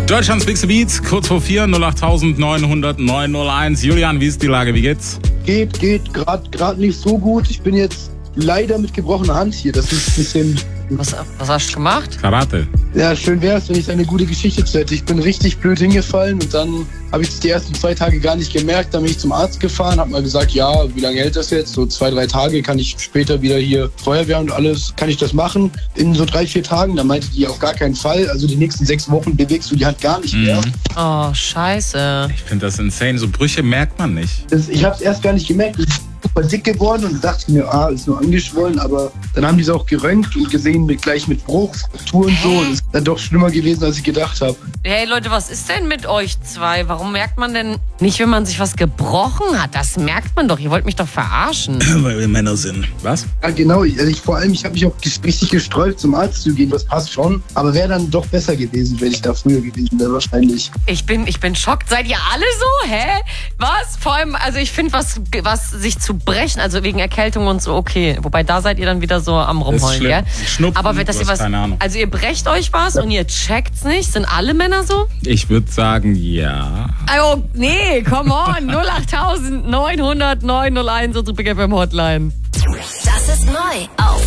Deutschlands Big Beats, kurz vor 4, 08900 901. Julian, wie ist die Lage? Wie geht's? Geht gerade nicht so gut. Ich bin jetzt leider mit gebrochener Hand hier. Das ist ein bisschen... Was hast du gemacht? Karate. Ja, schön wäre es, wenn ich eine gute Geschichte zu hätte. Ich bin richtig blöd hingefallen und dann habe ich es die ersten 2 Tage gar nicht gemerkt. Dann bin ich zum Arzt gefahren, habe mal gesagt, ja, wie lange hält das jetzt? So 2-3 Tage kann ich später wieder hier Feuerwehr und alles, kann ich das machen? In so 3-4 Tagen, da meinte die auf gar keinen Fall. Also die nächsten 6 Wochen bewegst du die Hand gar nicht mehr. Oh, scheiße. Ich finde das insane. So Brüche merkt man nicht. Ich habe es erst gar nicht gemerkt. Ich bin super dick geworden und dachte mir, ist nur angeschwollen. Aber dann haben die es auch geröntgt und gesehen, gleich mit Bruch, Fraktur und so. Das ist dann doch schlimmer gewesen, als ich gedacht habe. Hey Leute, was ist denn mit euch zwei? Warum merkt man denn nicht, wenn man sich was gebrochen hat? Das merkt man doch. Ihr wollt mich doch verarschen. Weil wir Männer sind. Was? Ja, genau. Ich habe mich auch richtig gesträubt, zum Arzt zu gehen. Das passt schon. Aber wäre dann doch besser gewesen, wenn ich da früher gewesen wäre, wahrscheinlich. Ich bin schockt. Seid ihr alle so? Hä? Was? Vor allem, also ich finde, was sich zu brechen, also wegen Erkältung und so, okay. Wobei, da seid ihr dann wieder so am Rumheulen, gell? Aber dass ihr keine Ahnung. Also ihr brecht euch was und ihr checkt's nicht? Sind alle Männer so? Ich würde sagen, ja. Oh, nee, come on. 08900 901, unsere Big FM Hotline. Das ist neu auf